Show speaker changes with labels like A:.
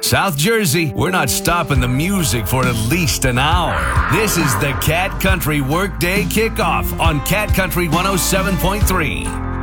A: South Jersey, we're not stopping the music for at least an hour. This is the Cat Country Workday Kickoff on Cat Country 107.3.